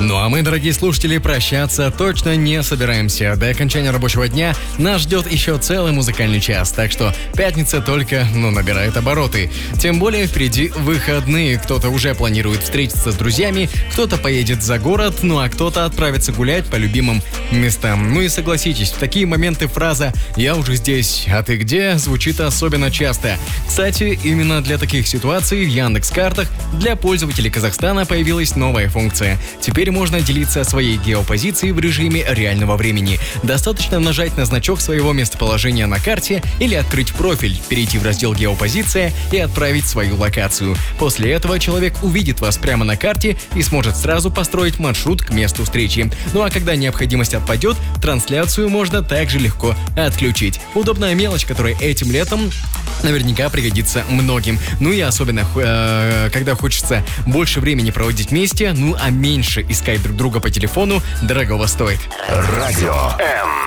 Ну а мы, дорогие слушатели, прощаться точно не собираемся. До окончания рабочего дня нас ждет еще целый музыкальный час, так что пятница только, набирает обороты. Тем более впереди выходные. Кто-то уже планирует встретиться с друзьями, кто-то поедет за город, а кто-то отправится гулять по любимым местам. Ну и согласитесь, в такие моменты фраза «я уже здесь, а ты где?» звучит особенно часто. Кстати, именно для таких ситуаций в Яндекс.Картах для пользователей Казахстана появилась новая функция. Теперь можно делиться своей геопозицией в режиме реального времени. Достаточно нажать на значок своего местоположения на карте или открыть профиль, перейти в раздел «Геопозиция» и отправить свою локацию. После этого человек увидит вас прямо на карте и сможет сразу построить маршрут к месту встречи. Ну а когда необходимость отпадет, трансляцию можно также легко отключить. Удобная мелочь, которая этим летом наверняка пригодится многим. Ну и особенно, когда хочется больше времени проводить вместе, а меньше искать друг друга по телефону, дорогого стоит. Радио М.